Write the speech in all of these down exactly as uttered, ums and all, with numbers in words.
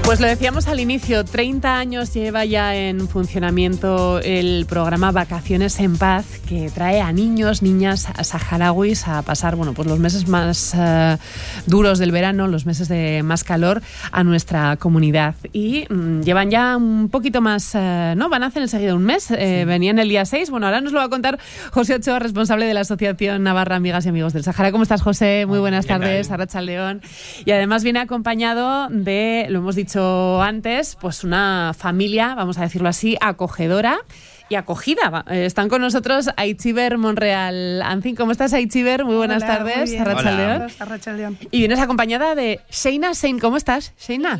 Pues lo decíamos al inicio, treinta años lleva ya en funcionamiento el programa Vacaciones en Paz, que trae a niños, niñas saharauis a pasar, bueno, pues los meses más uh, duros del verano, los meses de más calor a nuestra comunidad. Y mmm, llevan ya un poquito más, uh, ¿no? Van a hacer enseguida un mes, eh, sí. Venían el día seis. Bueno, ahora nos lo va a contar José Ochoa, responsable de la Asociación Navarra Amigas y Amigos del Sahara. ¿Cómo estás, José? Muy buenas tardes, Arratsaldeon. Y además viene acompañado de, lo hemos dicho antes, pues una familia, vamos a decirlo así, acogedora y acogida. Están con nosotros Aitziber Monreal Ancín. ¿Cómo estás, Aitziber? Muy buenas Hola, tardes. muy Arratsaldeon. Arratsaldeon. Y vienes acompañada de Sheina Sein. ¿Cómo estás, Sheina?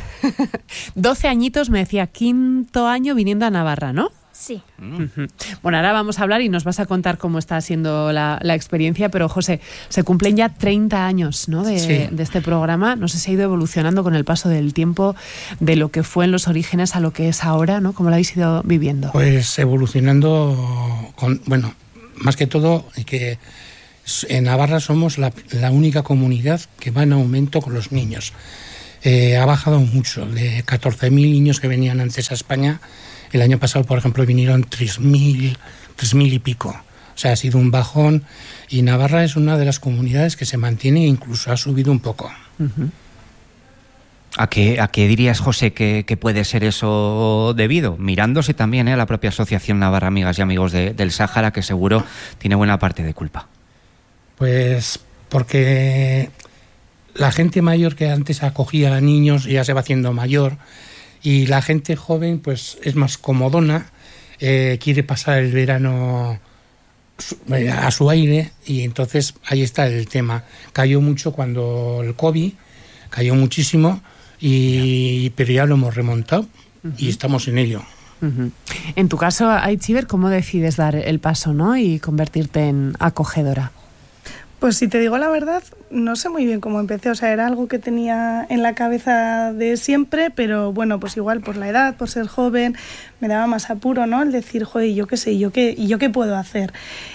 doce añitos, me decía, quinto año viniendo a Navarra, ¿no? Sí. Uh-huh. Bueno, ahora vamos a hablar y nos vas a contar cómo está siendo la, la experiencia, pero José, se cumplen ya treinta años, ¿no? de, sí. de este programa. No sé si ha ido evolucionando con el paso del tiempo, de lo que fue en los orígenes a lo que es ahora, ¿no? ¿Cómo lo habéis ido viviendo? Pues evolucionando, con, bueno, más que todo, que en Navarra somos la, la única comunidad que va en aumento con los niños. Eh, ha bajado mucho, de catorce mil niños que venían antes a España. El año pasado, por ejemplo, vinieron tres mil, tres mil y pico. O sea, ha sido un bajón y Navarra es una de las comunidades que se mantiene e incluso ha subido un poco. Uh-huh. ¿A qué, ¿A qué dirías, José, que, que puede ser eso debido? Mirándose también eh, a la propia Asociación Navarra Amigas y Amigos de, del Sáhara, que seguro tiene buena parte de culpa. Pues porque la gente mayor que antes acogía a niños ya se va haciendo mayor. Y la gente joven pues es más comodona, eh, quiere pasar el verano a su aire y entonces ahí está el tema. Cayó mucho cuando el COVID, cayó muchísimo, y, pero ya lo hemos remontado. Uh-huh. Y estamos en ello. Uh-huh. En tu caso, Aitziber, ¿cómo decides dar el paso, ¿no? Y convertirte en acogedora? Pues si te digo la verdad, no sé muy bien cómo empecé, o sea, era algo que tenía en la cabeza de siempre, pero bueno, pues igual por la edad, por ser joven, me daba más apuro, ¿no? El decir, joder, yo qué sé, yo qué, yo qué puedo hacer.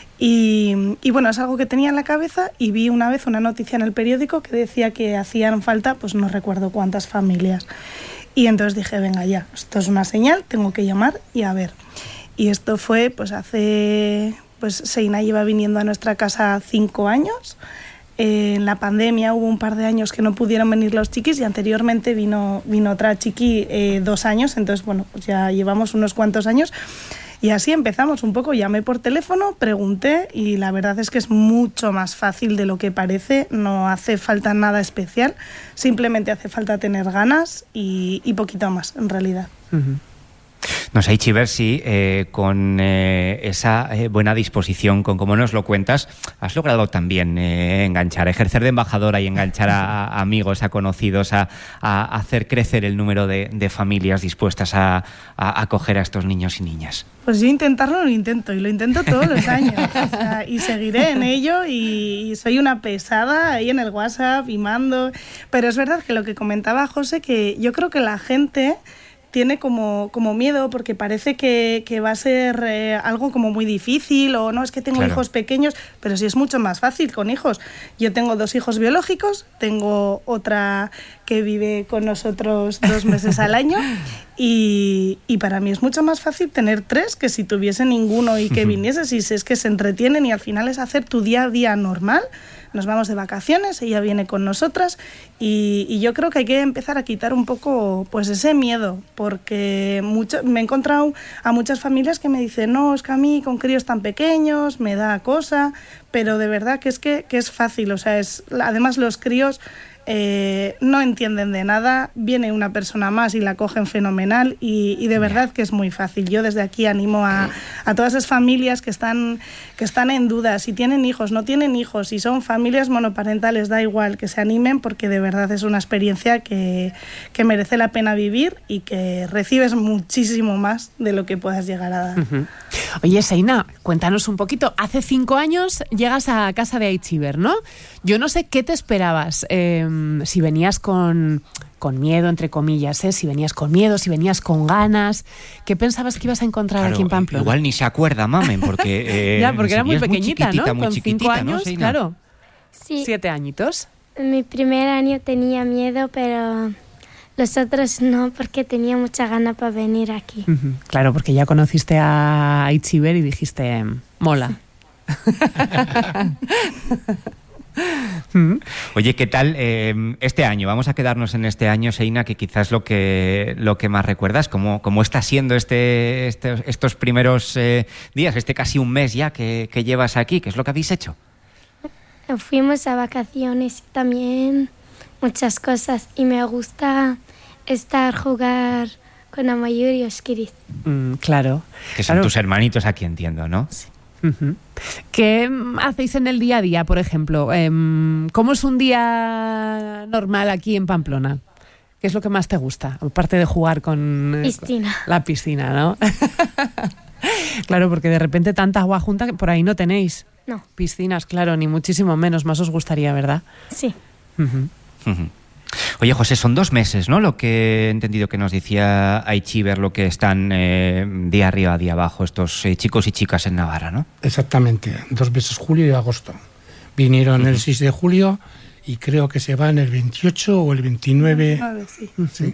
Y, y bueno, es algo que tenía en la cabeza y vi una vez una noticia en el periódico que decía que hacían falta, pues no recuerdo cuántas familias. Y entonces dije, venga ya, esto es una señal, tengo que llamar y a ver. Y esto fue pues hace... Pues Sheina lleva viniendo a nuestra casa cinco años. Eh, en la pandemia hubo un par de años que no pudieron venir los chiquis y anteriormente vino, vino otra chiqui eh, dos años. Entonces, bueno, pues ya llevamos unos cuantos años. Y así empezamos un poco. Llamé por teléfono, pregunté y la verdad es que es mucho más fácil de lo que parece. No hace falta nada especial. Simplemente hace falta tener ganas y, y poquito más, en realidad. Uh-huh. No sé, Aitziber, si eh, con eh, esa eh, buena disposición, con cómo nos lo cuentas, has logrado también eh, enganchar, ejercer de embajadora y enganchar a, a amigos, a conocidos, a, a hacer crecer el número de, de familias dispuestas a, a acoger a estos niños y niñas. Pues yo intentarlo lo intento y lo intento todos los años, o sea, y seguiré en ello y soy una pesada ahí en el WhatsApp y mando, pero es verdad que lo que comentaba José, que yo creo que la gente tiene como, como miedo porque parece que, que va a ser eh, algo como muy difícil o no, es que tengo claro. hijos pequeños, pero sí es mucho más fácil con hijos. Yo tengo dos hijos biológicos, tengo otra que vive con nosotros dos meses al año y, y para mí es mucho más fácil tener tres que si tuviese ninguno y que viniese, si es que se entretienen y al final es hacer tu día a día normal. Nos vamos de vacaciones, ella viene con nosotras y, y yo creo que hay que empezar a quitar un poco pues ese miedo, porque mucho, me he encontrado a muchas familias que me dicen, no, es que a mí con críos tan pequeños me da cosa, pero de verdad que es que, que es fácil, o sea, es además los críos eh, no entienden de nada, viene una persona más y la cogen fenomenal y, y de verdad que es muy fácil. Yo desde aquí animo a, a todas esas familias que están, que están en duda, si tienen hijos, no tienen hijos, si son familias monoparentales, da igual, que se animen porque de verdad es una experiencia que, que merece la pena vivir y que recibes muchísimo más de lo que puedas llegar a dar. Uh-huh. Oye, Sheina, cuéntanos un poquito. Hace cinco años llegas a casa de Aitziber, ¿no? Yo no sé qué te esperabas, eh, si venías con, con miedo, entre comillas, ¿eh? Si venías con miedo, si venías con ganas. ¿Qué pensabas que ibas a encontrar claro, aquí en Pamplona? Igual ni se acuerda, mamen, porque... Eh, ya, porque era muy pequeñita, muy ¿no? Muy con cinco años, ¿no, claro. Sí. Siete añitos. Mi primer año tenía miedo, pero Los otros no, porque tenía mucha gana para venir aquí. Uh-huh. Claro, porque ya conociste a Aitziber y dijiste, mola. Oye, ¿qué tal eh, este año? Vamos a quedarnos en este año, Seina, que quizás lo que lo que más recuerdas. ¿Cómo, cómo está siendo este, este estos primeros eh, días, este casi un mes ya que, que llevas aquí? ¿Qué es lo que habéis hecho? Fuimos a vacaciones y también muchas cosas. Y me gusta estar, jugar con Amayur y Oskiris. Mm, claro. Que son claro. tus hermanitos aquí, entiendo, ¿no? Sí. Uh-huh. ¿Qué hacéis en el día a día, por ejemplo? ¿Cómo es un día normal aquí en Pamplona? ¿Qué es lo que más te gusta? Aparte de jugar con piscina. La piscina, ¿no? Claro, porque de repente tanta agua junta que por ahí no tenéis. No. Piscinas, claro, ni muchísimo menos. Más os gustaría, ¿verdad? Sí. Uh-huh. Uh-huh. Oye, José, son dos meses, ¿no? Lo que he entendido que nos decía Aitziber, lo que están eh, día arriba, día abajo, estos eh, chicos y chicas en Navarra, ¿no? Exactamente, dos meses, julio y agosto. Vinieron uh-huh. el seis de julio y creo que se van el veintiocho o el veintinueve A ver, sí. Sí,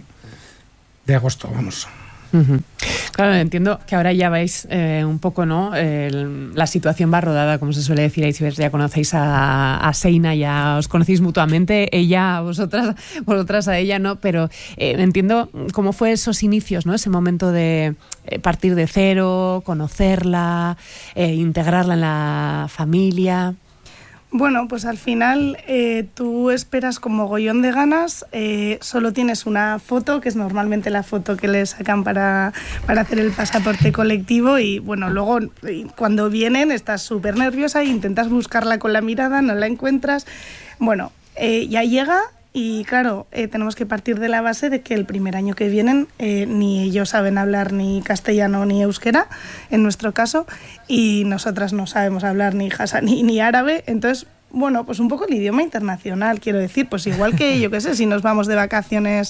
de agosto, vamos. Uh-huh. Claro, entiendo que ahora ya vais eh, un poco, ¿no? El, la situación va rodada, como se suele decir. Ahí ya conocéis a, a Seina, ya os conocéis mutuamente, ella a vosotras, vosotras a ella, ¿no? Pero eh, entiendo cómo fue esos inicios, ¿no? Ese momento de eh, partir de cero, conocerla, eh, integrarla en la familia. Bueno, pues al final eh, tú esperas con mogollón de ganas, eh, solo tienes una foto, que es normalmente la foto que le sacan para, para hacer el pasaporte colectivo y bueno, luego cuando vienen estás súper nerviosa e intentas buscarla con la mirada, no la encuentras. Bueno, eh, ya llega y claro, eh, tenemos que partir de la base de que el primer año que vienen eh, ni ellos saben hablar ni castellano ni euskera, en nuestro caso, y nosotras no sabemos hablar ni jasa ni, ni árabe, entonces bueno, pues un poco el idioma internacional, quiero decir, pues igual que, yo qué sé, si nos vamos de vacaciones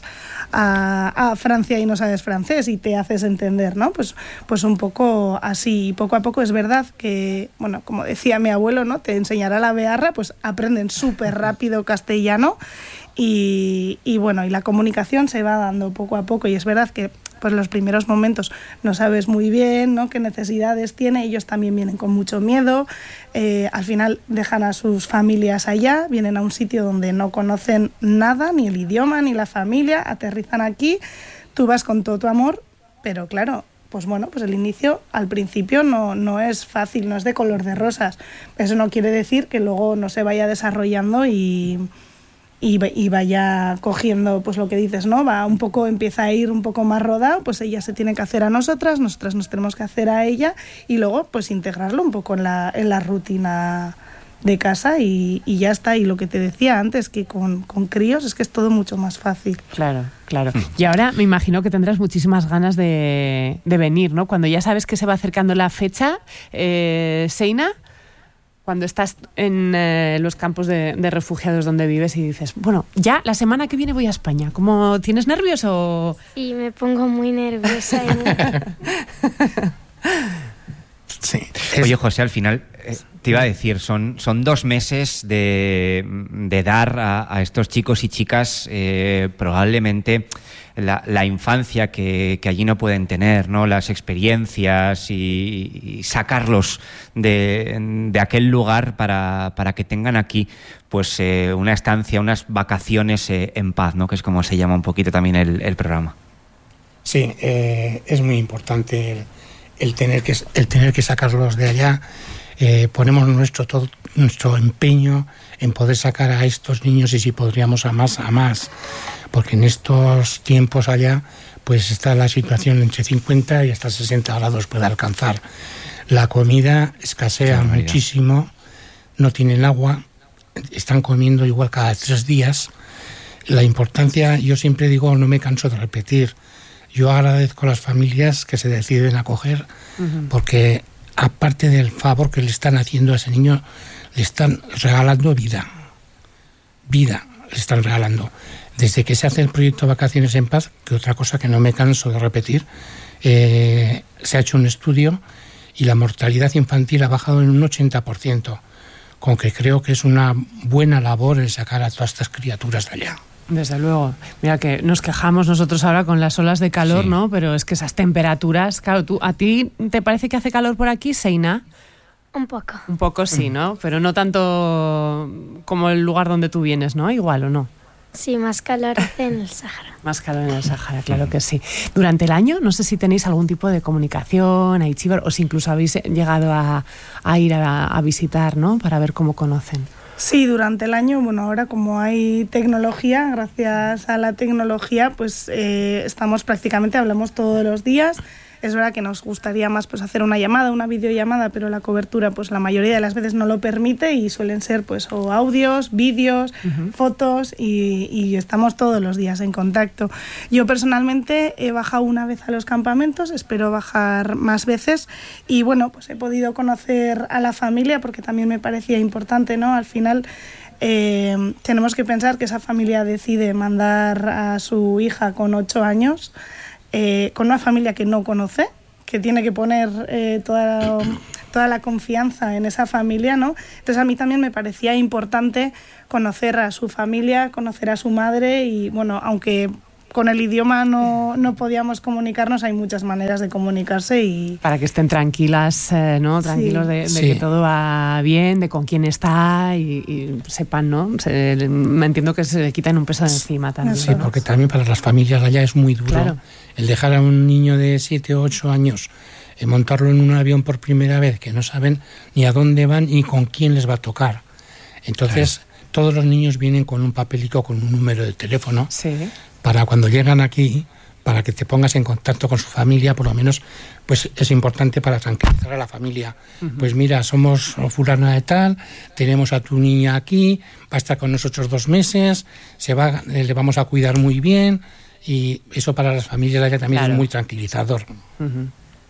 a, a Francia y no sabes francés y te haces entender, ¿no? Pues, pues un poco así, poco a poco es verdad que, bueno, como decía mi abuelo, ¿no? Te enseñará la bearra, pues aprenden súper rápido castellano y, y bueno, y la comunicación se va dando poco a poco y es verdad que pues los primeros momentos no sabes muy bien, ¿no? Qué necesidades tiene, ellos también vienen con mucho miedo, eh, al final dejan a sus familias allá, vienen a un sitio donde no conocen nada, ni el idioma, ni la familia, aterrizan aquí, tú vas con todo tu amor, pero claro, pues bueno, pues el inicio al principio no, no es fácil, no es de color de rosas, eso no quiere decir que luego no se vaya desarrollando y... Y, y vaya cogiendo, pues lo que dices, ¿no? Va un poco, empieza a ir un poco más rodado, pues ella se tiene que hacer a nosotras, nosotras nos tenemos que hacer a ella y luego pues integrarlo un poco en la, en la rutina de casa y, y ya está. Y lo que te decía antes, que con, con críos es que es todo mucho más fácil. Claro, claro. Y ahora me imagino que tendrás muchísimas ganas de, de venir, ¿no? Cuando ya sabes que se va acercando la fecha, eh, Seina, cuando estás en eh, los campos de, de refugiados donde vives y dices, bueno, ya la semana que viene voy a España. ¿Cómo, tienes nervios o...? Sí, me pongo muy nerviosa. Sí. Oye, José, al final eh, te iba a decir, son, son dos meses de, de dar a, a estos chicos y chicas eh, probablemente la, la infancia que, que allí no pueden tener, ¿no? Las experiencias y, y sacarlos de, de aquel lugar para, para que tengan aquí pues eh, una estancia, unas vacaciones eh, en paz, ¿no? Que es como se llama un poquito también el, el programa. Sí, eh, es muy importante el, el, tener que, el tener que sacarlos de allá. Eh, ponemos nuestro, todo, nuestro empeño en poder sacar a estos niños y si podríamos a más, a más. Porque en estos tiempos allá pues está la situación entre cincuenta y hasta sesenta grados puede alcanzar. La comida escasea muchísimo, no tienen agua, están comiendo igual cada tres días. La importancia, yo siempre digo, no me canso de repetir, yo agradezco a las familias que se deciden a acoger, uh-huh. porque aparte del favor que le están haciendo a ese niño, le están regalando vida, vida le están regalando. Desde que se hace el proyecto Vacaciones en Paz, que otra cosa que no me canso de repetir, eh, se ha hecho un estudio y la mortalidad infantil ha bajado en un ochenta por ciento, con que creo que es una buena labor el sacar a todas estas criaturas de allá. Desde luego. Mira que nos quejamos nosotros ahora con las olas de calor, Sí. ¿no? Pero es que esas temperaturas, claro, tú, ¿a ti te parece que hace calor por aquí, Seina? Un poco. Un poco sí, ¿no? Pero no tanto como el lugar donde tú vienes, ¿no? Igual, ¿o no? Sí, más calor hace en el Sahara. Más calor en el Sahara, claro que sí. Durante el año, no sé si tenéis algún tipo de comunicación a Aichiber o si incluso habéis llegado a, a ir a, a visitar, ¿no? Para ver cómo conocen. Sí, durante el año, bueno, ahora como hay tecnología, gracias a la tecnología, pues eh, estamos prácticamente, hablamos todos los días. Es verdad que nos gustaría más pues hacer una llamada, una videollamada, pero la cobertura pues la mayoría de las veces no lo permite y suelen ser pues o audios, vídeos, uh-huh. fotos y, y estamos todos los días en contacto. Yo personalmente he bajado una vez a los campamentos, espero bajar más veces y bueno, pues he podido conocer a la familia porque también me parecía importante, ¿no? Al final eh, tenemos que pensar que esa familia decide mandar a su hija con ocho años Eh, con una familia que no conoce, que tiene que poner eh, toda, toda la confianza en esa familia, ¿no? Entonces a mí también me parecía importante conocer a su familia, conocer a su madre y, bueno, aunque con el idioma no, no podíamos comunicarnos, hay muchas maneras de comunicarse y... Para que estén tranquilas, eh, ¿no? Tranquilos sí. de, de sí. que todo va bien, de con quién está y, y sepan, ¿no? Se, me entiendo que se le quitan un peso de encima también. Sí, ¿no? Porque también para las familias allá es muy duro. Claro. El dejar a un niño de siete o ocho años, eh, montarlo en un avión por primera vez, que no saben ni a dónde van ni con quién les va a tocar. Entonces, claro. todos los niños vienen con un papelico, con un número de teléfono, sí. para cuando llegan aquí, para que te pongas en contacto con su familia, por lo menos, pues es importante para tranquilizar a la familia. Uh-huh. Pues mira, somos fulana de tal, tenemos a tu niña aquí, va a estar con nosotros dos meses, se va, le vamos a cuidar muy bien... Y eso para las familias allá también claro. es muy tranquilizador. Uh-huh.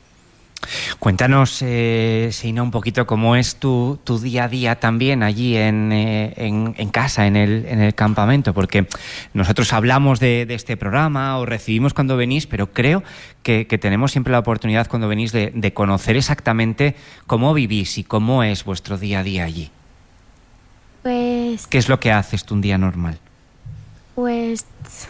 Cuéntanos, eh, Seina, un poquito cómo es tu, tu día a día también allí en, eh, en, en casa, en el, en el campamento, porque nosotros hablamos de, de este programa o recibimos cuando venís, pero creo que, que tenemos siempre la oportunidad cuando venís de, de conocer exactamente cómo vivís y cómo es vuestro día a día allí. Pues... ¿Qué es lo que haces tú un día normal? Pues...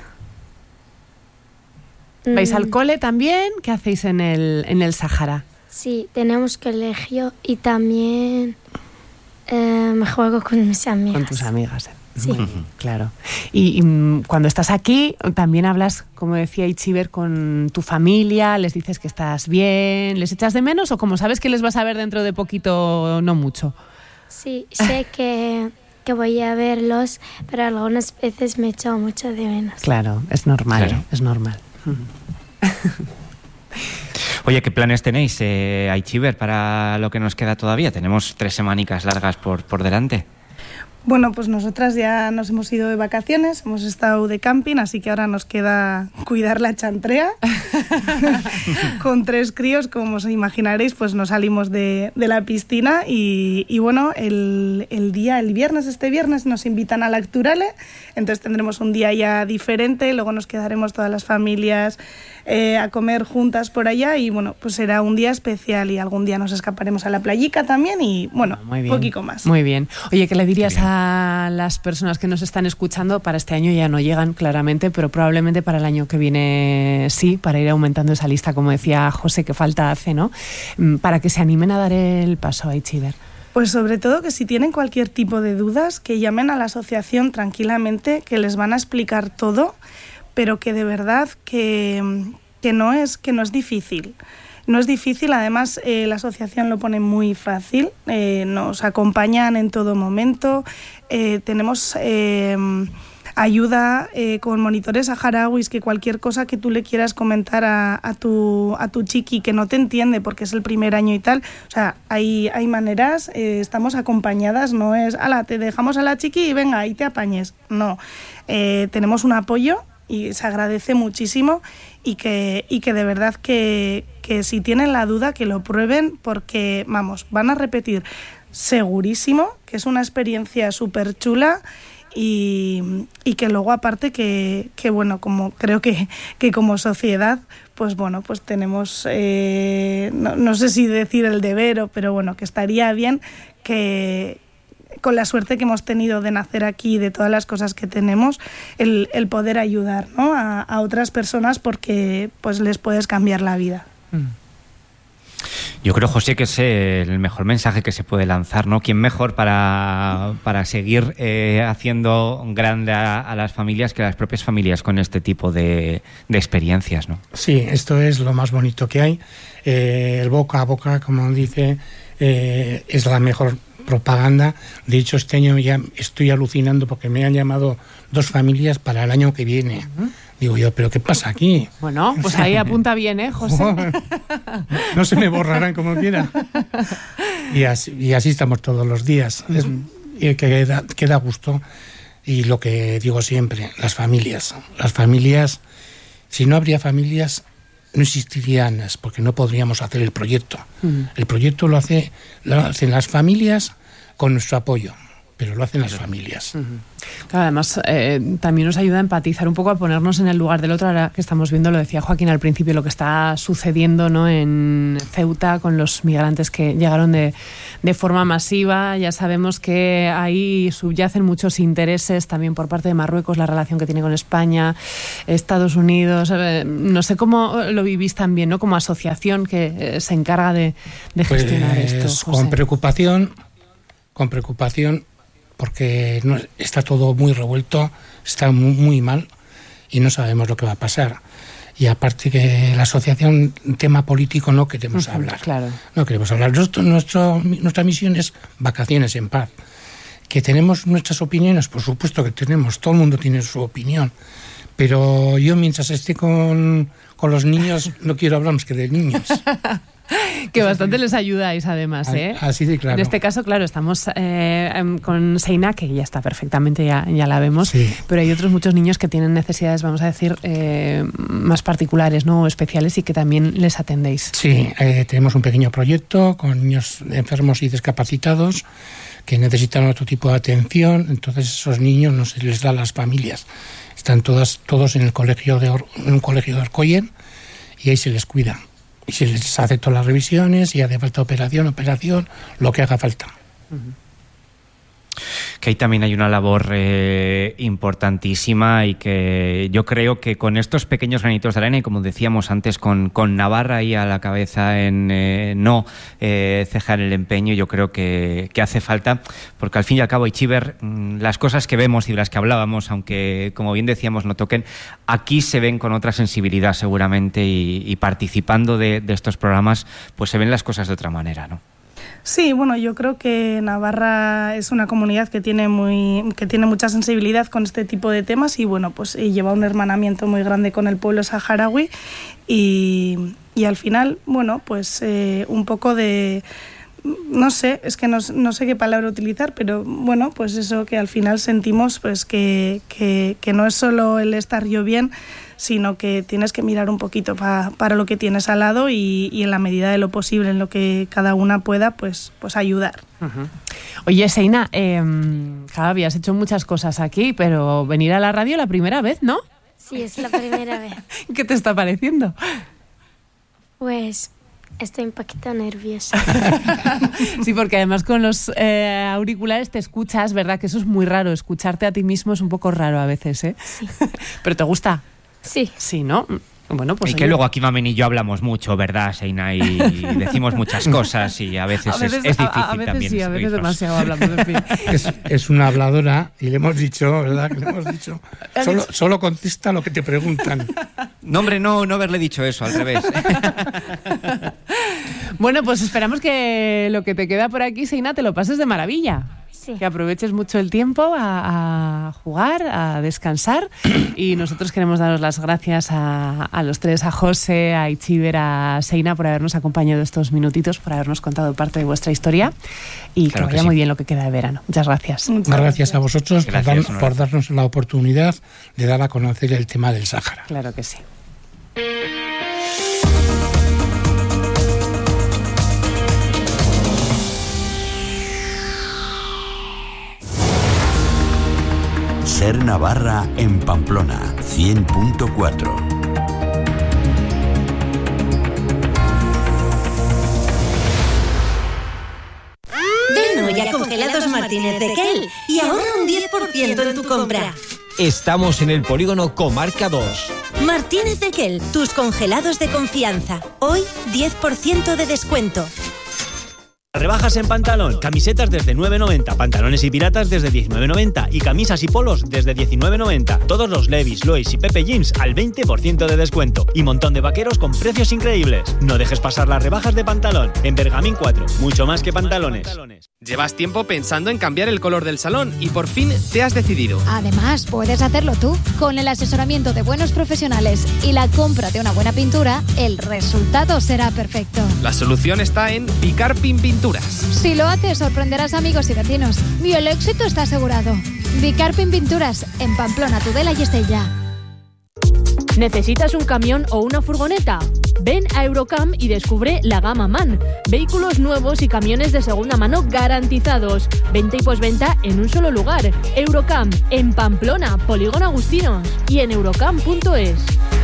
¿Vais al cole también? ¿Qué hacéis en el, en el Sahara? Sí, tenemos colegio y también eh, me juego con mis amigas. Con tus amigas, sí. Muy bien, claro. Y, y cuando estás aquí, también hablas, como decía Aichiber, con tu familia, les dices que estás bien, ¿les echas de menos o como sabes que les vas a ver dentro de poquito, no mucho? Sí, sé que... que voy a verlos, pero algunas veces me echo mucho de menos. Claro, es normal, claro. es normal. Oye, ¿qué planes tenéis, eh, Aichiber, para lo que nos queda todavía? Tenemos tres semanicas largas por, por delante. Bueno, pues nosotras ya nos hemos ido de vacaciones, hemos estado de camping, así que ahora nos queda cuidar la chantrea. Con tres críos, como os imaginaréis, pues nos salimos de, de la piscina y, y bueno, el, el día, el viernes, este viernes, nos invitan a la Acturale, entonces tendremos un día ya diferente, luego nos quedaremos todas las familias eh, a comer juntas por allá y bueno, pues será un día especial y algún día nos escaparemos a la playica también y bueno, un poquito más. Muy bien. Oye, ¿qué le dirías a a las personas que nos están escuchando? Para este año ya no llegan claramente, pero probablemente para el año que viene sí, para ir aumentando esa lista, como decía José, que falta hace, ¿no? Para que se animen a dar el paso a Aichiber. Pues sobre todo que si tienen cualquier tipo de dudas, que llamen a la asociación tranquilamente, que les van a explicar todo, pero que de verdad que, que, no, es, que no es difícil. No es difícil, además eh, la asociación lo pone muy fácil, eh, nos acompañan en todo momento, eh, tenemos eh, ayuda eh, con monitores saharauis, que cualquier cosa que tú le quieras comentar a, a, tu, a tu chiqui que no te entiende porque es el primer año y tal, o sea, hay, hay maneras, eh, estamos acompañadas, no es, ala, te dejamos a la chiqui y venga, ahí te apañes, no, eh, tenemos un apoyo y se agradece muchísimo y que, y que de verdad que, que si tienen la duda que lo prueben porque, vamos, van a repetir segurísimo, que es una experiencia súper chula y, y que luego aparte que, que bueno, como creo que, que como sociedad, pues bueno, pues tenemos, eh, no, no sé si decir el deber, pero bueno, que estaría bien que con la suerte que hemos tenido de nacer aquí, de todas las cosas que tenemos, el, el poder ayudar, ¿no? a, a otras personas porque pues les puedes cambiar la vida. Mm. Yo creo, José, que es el mejor mensaje que se puede lanzar, ¿no? ¿Quién mejor para, para seguir eh, haciendo grande a, a las familias que las propias familias con este tipo de, de experiencias, ¿no? Sí, esto es lo más bonito que hay. Eh, el boca a boca, como dice, eh, es la mejor propaganda. De hecho, este año ya estoy alucinando porque me han llamado dos familias para el año que viene. Uh-huh. Digo yo, ¿pero qué pasa aquí? Bueno, pues ahí apunta bien, ¿eh, José? No, no se me borrarán como quiera. Y así, y así estamos todos los días. Es, y que da, que da gusto. Y lo que digo siempre, las familias. Las familias, si no habría familias, no existirían, porque no podríamos hacer el proyecto. Uh-huh. El proyecto lo, hace, lo hacen las familias con nuestro apoyo, pero lo hacen las familias. Uh-huh. Claro, además eh, también nos ayuda a empatizar un poco, a ponernos en el lugar del otro. Ahora que estamos viendo, lo decía Joaquín al principio, lo que está sucediendo, ¿no?, en Ceuta con los migrantes que llegaron de, de forma masiva. Ya sabemos que ahí subyacen muchos intereses también por parte de Marruecos, la relación que tiene con España, Estados Unidos. Eh, no sé cómo lo vivís también, ¿no?, como asociación que eh, se encarga de, de gestionar pues, esto. José. Con preocupación, con preocupación. Porque no, está todo muy revuelto, está muy, muy mal y no sabemos lo que va a pasar. Y aparte que la asociación, tema político, no queremos uh-huh, hablar. Claro. No queremos hablar. Nuestro, nuestro, nuestra misión es vacaciones en paz. Que tenemos nuestras opiniones, por supuesto que tenemos, todo el mundo tiene su opinión. Pero yo mientras esté con, con los niños no quiero hablar más que de niños. Que bastante les ayudáis además, ¿eh? Así de claro. En este caso, claro, estamos eh, con Seina, que ya está perfectamente, ya, ya la vemos, sí. Pero hay otros muchos niños que tienen necesidades, vamos a decir, eh, más particulares, ¿no?, o especiales, y que también les atendéis. Sí, eh, tenemos un pequeño proyecto con niños enfermos y discapacitados que necesitan otro tipo de atención. Entonces esos niños no se les da a las familias. Están todas, todos en el colegio de Or- en un colegio de Orcoyen y ahí se les cuida. Y se les hace todas las revisiones, y hace falta operación, operación, lo que haga falta. Uh-huh. Que ahí también hay una labor eh, importantísima, y que yo creo que con estos pequeños granitos de arena, y como decíamos antes, con, con Navarra ahí a la cabeza en eh, no eh, cejar el empeño, yo creo que, que hace falta, porque al fin y al cabo, Itziber, las cosas que vemos y de las que hablábamos, aunque como bien decíamos no toquen, aquí se ven con otra sensibilidad seguramente, y, y participando de, de estos programas, pues se ven las cosas de otra manera, ¿no? Sí, bueno, yo creo que Navarra es una comunidad que tiene muy que tiene mucha sensibilidad con este tipo de temas, y bueno, pues y lleva un hermanamiento muy grande con el pueblo saharaui, y, y al final, bueno, pues eh, un poco de... No sé, es que no, no sé qué palabra utilizar, pero bueno, pues eso, que al final sentimos pues que, que, que no es solo el estar yo bien, sino que tienes que mirar un poquito pa, para lo que tienes al lado, y, y en la medida de lo posible, en lo que cada una pueda, pues, pues ayudar. Uh-huh. Oye, Seina, eh, claro, habías hecho muchas cosas aquí, pero venir a la radio la primera vez, ¿no? Sí, es la primera vez. ¿Qué te está pareciendo? Pues... estoy un poquito nerviosa. Sí, porque además con los eh, auriculares te escuchas, ¿verdad? Que eso es muy raro, escucharte a ti mismo es un poco raro a veces, ¿eh? Sí. ¿Pero te gusta? Sí. Sí, ¿no? Bueno, pues y que oye, luego aquí Mamen y yo hablamos mucho, ¿verdad, Seina? Y, y decimos muchas cosas, y a veces, a veces es, es difícil a, a veces también. Sí, a veces demasiado hablamos, en fin. Es, es una habladora, y le hemos dicho, ¿verdad? Que le hemos dicho. Solo, solo contesta lo que te preguntan. No, hombre, no, no haberle dicho eso, al revés. Bueno, pues esperamos que lo que te queda por aquí, Seina, te lo pases de maravilla. Sí. Que aproveches mucho el tiempo a, a jugar, a descansar, y nosotros queremos daros las gracias a, a los tres, a José, a Itziber, a Seina, por habernos acompañado estos minutitos, por habernos contado parte de vuestra historia, y claro que vaya que sí. Muy bien lo que queda de verano. Muchas gracias. Muchas gracias, gracias a vosotros gracias, por, dar, por darnos la oportunidad de dar a conocer el tema del Sáhara. Claro que sí. Ser Navarra en Pamplona, cien punto cuatro. Ven hoy a Congelador congelados Martínez de Kell y ahorra un diez por ciento en tu compra. Estamos en el polígono Comarca dos. Martínez de Kell, tus congelados de confianza. Hoy, diez por ciento de descuento. Rebajas en pantalón, camisetas desde nueve noventa, pantalones y piratas desde diecinueve noventa y camisas y polos desde diecinueve noventa. Todos los Levi's, Lois y Pepe Jeans al veinte por ciento de descuento y montón de vaqueros con precios increíbles. No dejes pasar las rebajas de pantalón. En Bergamín cuatro, mucho más que pantalones. Llevas tiempo pensando en cambiar el color del salón y por fin te has decidido. Además, puedes hacerlo tú. Con el asesoramiento de buenos profesionales y la compra de una buena pintura, el resultado será perfecto. La solución está en Bicarpin Pinturas. Si lo haces, sorprenderás a amigos y vecinos. Y el éxito está asegurado. Bicarpin Pinturas, en Pamplona, Tudela y Estella. ¿Necesitas un camión o una furgoneta? Ven a Eurocam y descubre la gama MAN. Vehículos nuevos y camiones de segunda mano garantizados. Venta y posventa en un solo lugar. Eurocam, en Pamplona, Polígono Agustinos. Y en eurocam punto es.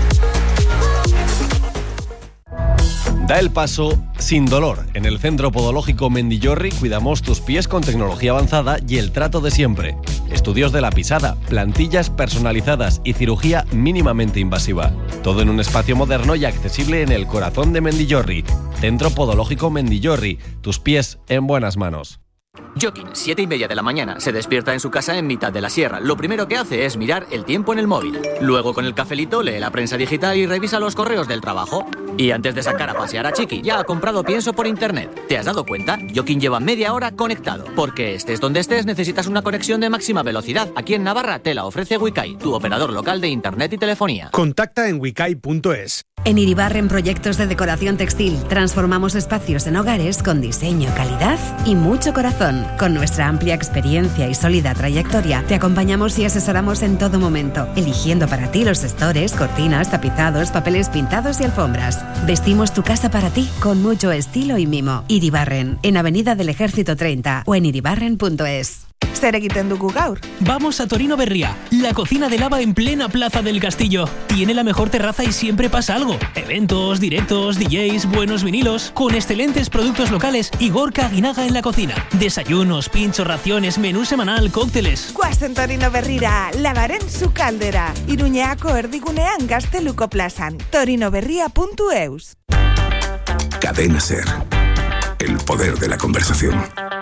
Da el paso sin dolor. En el Centro Podológico Mendillorri cuidamos tus pies con tecnología avanzada y el trato de siempre. Estudios de la pisada, plantillas personalizadas y cirugía mínimamente invasiva. Todo en un espacio moderno y accesible en el corazón de Mendillorri. Centro Podológico Mendillorri. Tus pies en buenas manos. Joaquín, siete y media de la mañana, se despierta en su casa en mitad de la sierra. Lo primero que hace es mirar el tiempo en el móvil. Luego, con el cafelito, lee la prensa digital y revisa los correos del trabajo. Y antes de sacar a pasear a Chiqui, ya ha comprado pienso por internet. ¿Te has dado cuenta? Joaquín lleva media hora conectado. Porque estés donde estés, necesitas una conexión de máxima velocidad. Aquí en Navarra te la ofrece Wikai, tu operador local de internet y telefonía. Contacta en wikai punto es. En Iribarren Proyectos de Decoración Textil transformamos espacios en hogares con diseño, calidad y mucho corazón. Con nuestra amplia experiencia y sólida trayectoria, te acompañamos y asesoramos en todo momento, eligiendo para ti los estores, cortinas, tapizados, papeles pintados y alfombras. Vestimos tu casa para ti con mucho estilo y mimo. Iribarren, en Avenida del Ejército treinta o en iribarren punto es. Zer egiten dugu gaur. Vamos a Torino Berría, la cocina de lava en plena Plaza del Castillo. Tiene la mejor terraza y siempre pasa algo. Eventos, directos, D Js, buenos vinilos, con excelentes productos locales y Gorka Aguinaga en la cocina. Desayunos, pinchos, raciones, menú semanal, cócteles. Guazen Torino Berrira, lavaren su caldera. Iruñeako erdigunean Gazteluko plazan. torinoberria punto eus. Cadena Ser. El poder de la conversación.